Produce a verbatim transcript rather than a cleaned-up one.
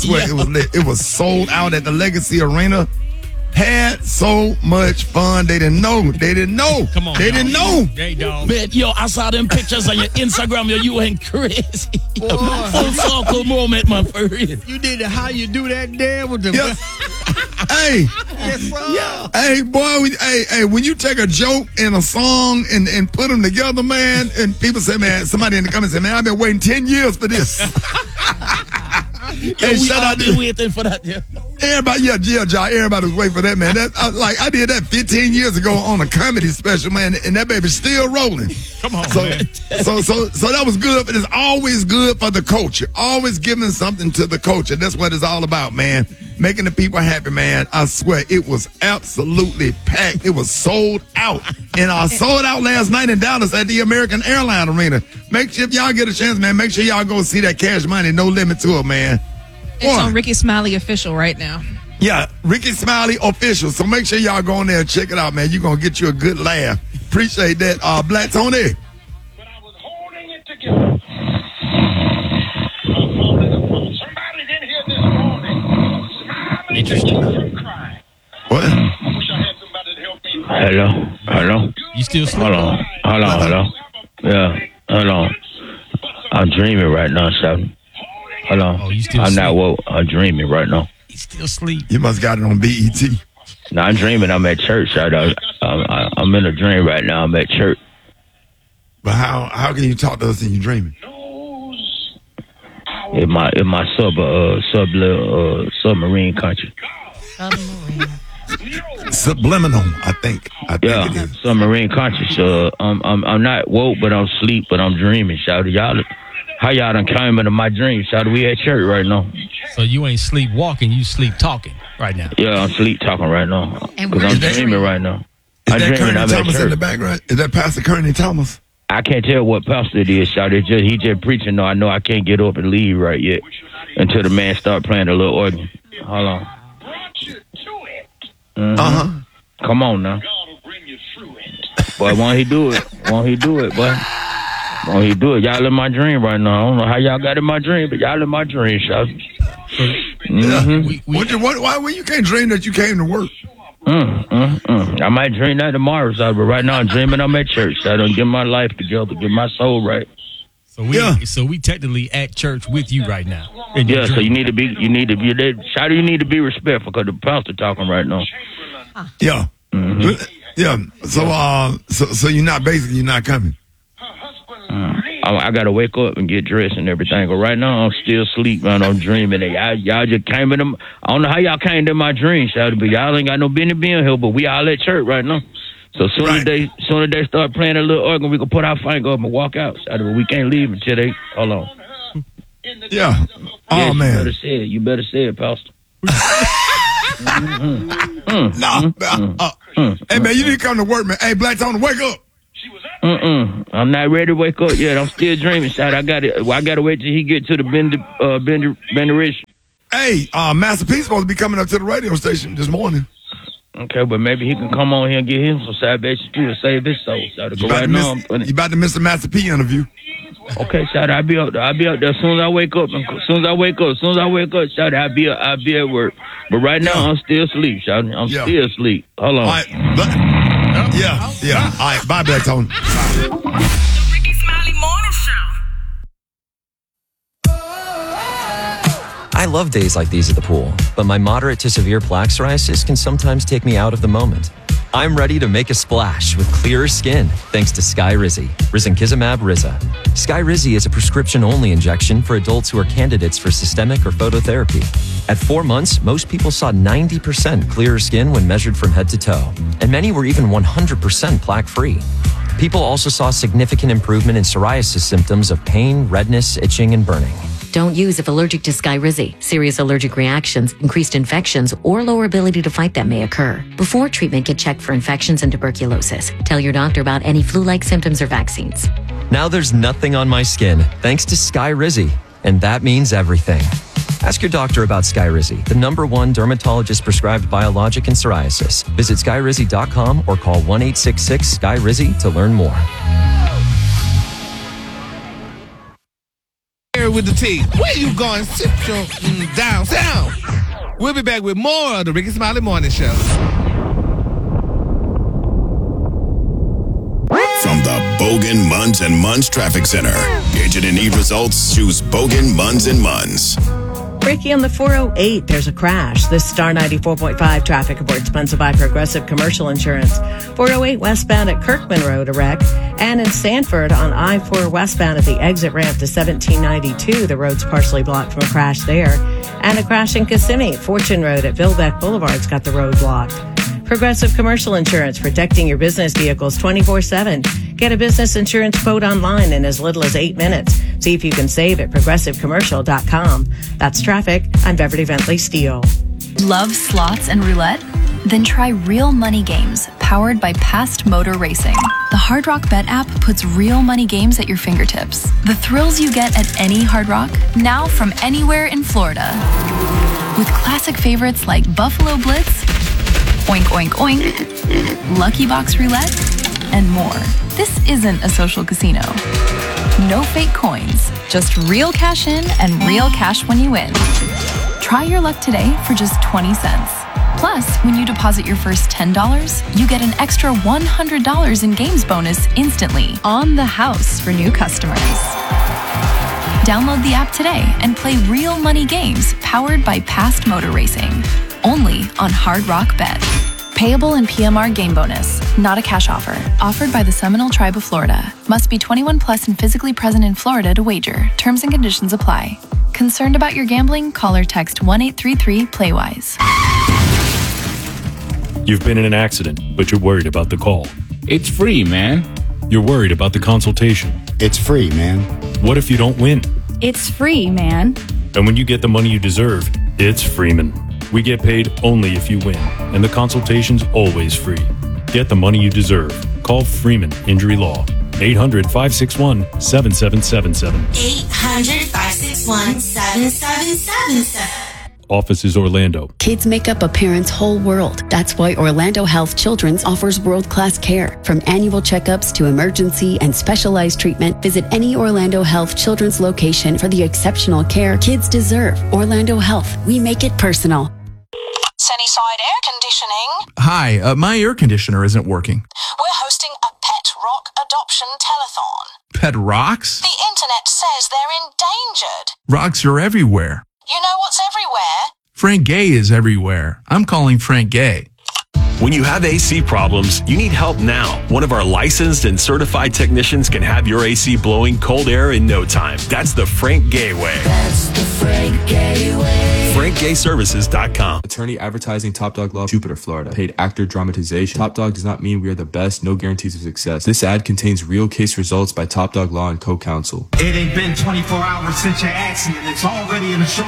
swear Yeah. it was lit. It was sold out at the Legacy Arena. Had so much fun. They didn't know. They didn't know. Come on, They dog. didn't know. Hey, dog. Man, yo, I saw them pictures on your Instagram. Yo, you went crazy. Yo, full circle moment, man, for real. You did it. How you do that there with the... Yeah. Hey, Yes, sir. Yeah. hey, boy. We, hey, hey. When you take a joke and a song and, and put them together, man, and people say, man, somebody in the comments say, man, I've been waiting ten years for this. Yo, Hey, we shout all out been to waiting for that. Yeah. everybody. Yeah, yeah, John. Everybody was waiting for that, man. That I, like I did that fifteen years ago on a comedy special, man, and that baby's still rolling. Come on, So, man. so, so, so that was good. But it's always good for the culture. Always giving something to the culture. That's what it's all about, man. Making the people happy, man. I swear, it was absolutely packed. It was sold out, and I sold out last night in Dallas at the American Airline Arena. Make sure if y'all get a chance, man. Make sure y'all go see that Cash Money. No limit to it, man. It's Boy. on Ricky Smiley Official right now. Yeah, Ricky Smiley Official. So make sure y'all go in there and check it out, man. You're going to get you a good laugh. Appreciate that. Uh, Black Tony. But I was holding it together. I was holding it. Somebody's in here this morning smiling Interesting. and crying. What? I wish I had somebody to help me. Hello, hello. You still sleep? Hold on, hold on, hello. Yeah, hold on. I'm dreaming right now, son. Hold on. Oh, you still I'm not sleep? woke. I'm dreaming right now. You still sleep? You must got it on B E T. No, I'm dreaming. I'm at church. I don't, I'm, I'm in a dream right now. I'm at church. But how how can you talk to us in your dreaming? Knows In my in my sub uh sub uh, submarine country. Subliminal, I think. I think Yeah, it is. submarine country. So um, I'm I'm not woke, but I'm asleep, but I'm dreaming. Shout y'all. How y'all done came into my dreams? Shout we at church right now. So you ain't sleep walking, you sleep talking right now. Yeah, I'm sleep talking right now. And Because where I'm is that dreaming dream? right now. Is I'm that dreaming. Kearney I'm at Thomas in the church. background? Is that Pastor Kearney Thomas? I can't tell what pastor it is, shout. It's just he just preaching. No, I know I can't get up and leave right yet until the man start playing a little organ. Hold on. brought you to it. Mhm. Uh-huh. Come on now, God will bring you through it. boy. Won't he do it? Won't he do it, boy? Won't he do it? Y'all in my dream right now. I don't know how y'all got in my dream, but y'all in my dream, shout. Mm-hmm. We, we, What you, what, why, well, you can't dream that you came to work? Mm, mm, mm. I might dream that tomorrow, so, but right now I'm dreaming I'm at church. So I don't get my life together, get my soul right. so we Yeah. so we technically at church with you right now. In your Yeah, so dream. you need to be, you need to be there. Shout, you need to be respectful because the pastor talking right now. Yeah. Mm-hmm. Yeah. So, uh, so, so you're not, basically, you're not coming. I, I gotta wake up and get dressed and everything. But right now I'm still asleep, man. I'm dreaming. And y'all, y'all just came in them. I don't know how y'all came to my dreams, shout, but y'all ain't got no business being here. But we all at church right now. So soon as Right. they, soon as they start playing a little organ, we can put our finger up and walk out. Shout, but we can't leave until they. Hold on. Yeah. Oh, Yes, You man. better say it. You better say it, pastor. No. Uh, uh, hey, man, you need to come to work, man. Hey, Black Tony, wake up. Mm-mm. I'm not ready to wake up yet. I'm still dreaming. Shout, I got it. I gotta wait till he get to the bender, uh, bender, benderation. Hey, uh, Master P supposed to be coming up to the radio station this morning. Okay, but maybe he can come on here and get him some salvation too and save his soul. Shout, You go about, right to now. I'm miss, putting you about to miss the Master P interview. Okay, shout, I'll be up there. I'll be up there as soon as I wake up. And as soon as I wake up, as soon as I wake up, shout, I'll be, I'll be at work. But right now, Yeah. I'm still asleep. Shout, I'm Yeah. still asleep. Hold on. All right. But- yeah, yeah. All right. Bye, Black Tony. The Ricky Smiley Morning Show. I love days like these at the pool, but my moderate to severe plaque psoriasis can sometimes take me out of the moment. I'm ready to make a splash with clearer skin thanks to Skyrizi, risankizumab Riza. Skyrizi is a prescription-only injection for adults who are candidates for systemic or phototherapy. At four months, most people saw ninety percent clearer skin when measured from head to toe, and many were even one hundred percent plaque-free. People also saw significant improvement in psoriasis symptoms of pain, redness, itching, and burning. Don't use if allergic to Skyrizi. Serious allergic reactions, increased infections, or lower ability to fight them may occur. Before treatment, get checked for infections and tuberculosis. Tell your doctor about any flu-like symptoms or vaccines. Now there's nothing on my skin thanks to Skyrizi, and that means everything. Ask your doctor about Skyrizi, the number one dermatologist-prescribed biologic in psoriasis. Visit skyrizi dot com or call one eight six six Skyrizi to learn more. With the tea. Where you going? Sit your mm, down. Sit We'll be back with more of the Ricky Smiley Morning Show. From the Bogan, Munz and Munz Traffic Center. Agent and need results, choose Bogan, Munz and Munz. Ricky on the four oh eight, there's a crash. This Star ninety-four point five traffic report sponsored by Progressive Commercial Insurance. four oh eight westbound at Kirkman Road, a wreck. And in Sanford on I four westbound at the exit ramp to seventeen ninety-two, the road's partially blocked from a crash there. And a crash in Kissimmee, Fortune Road at Villebeck Boulevard's got the road blocked. Progressive Commercial Insurance, protecting your business vehicles twenty-four seven. Get a business insurance quote online in as little as eight minutes. See if you can save at progressive commercial dot com. That's traffic. I'm Beverly Bentley Steele. Love slots and roulette? Then try Real Money Games, powered by Past Motor Racing. The Hard Rock Bet app puts real money games at your fingertips. The thrills you get at any Hard Rock, now from anywhere in Florida. With classic favorites like Buffalo Blitz, Oink Oink Oink, Lucky Box Roulette, and more. This isn't a social casino. No fake coins, just real cash in and real cash when you win. Try your luck today for just twenty cents. Plus, when you deposit your first ten dollars, you get an extra one hundred dollars in games bonus instantly on the house for new customers. Download the app today and play real money games powered by Past Motor Racing. Only on Hard Rock Bet. Payable in P M R game bonus. Not a cash offer. Offered by the Seminole Tribe of Florida. Must be twenty-one plus and physically present in Florida to wager. Terms and conditions apply. Concerned about your gambling? Call or text one eight three three play wise. You've been in an accident, but you're worried about the call. It's free, man. You're worried about the consultation. It's free, man. What if you don't win? It's free, man. And when you get the money you deserve, it's Freeman. We get paid only if you win, and the consultation's always free. Get the money you deserve. Call Freeman Injury Law. eight hundred, five six one, seven seven seven seven. eight hundred, five six one, seven seven seven seven. Office is Orlando. Kids make up a parent's whole world. That's why Orlando Health Children's offers world-class care. From annual checkups to emergency and specialized treatment, visit any Orlando Health Children's location for the exceptional care kids deserve. Orlando Health, we make it personal. Sunnyside Air Conditioning. Hi, uh, my air conditioner isn't working. We're hosting a pet rock adoption telethon. Pet rocks? The internet says they're endangered. Rocks are everywhere. You know what's everywhere? Frank Gay is everywhere. I'm calling Frank Gay. When you have A C problems, you need help now. One of our licensed and certified technicians can have your A C blowing cold air in no time. That's the Frank Gay way. That's the Frank Gay way. frank gay services dot com. Attorney advertising Top Dog Law, Jupiter, Florida. Paid actor dramatization. Top Dog does not mean we are the best, no guarantees of success. This ad contains real case results by Top Dog Law and co-counsel. It ain't been twenty-four hours since your accident. It's already in the show.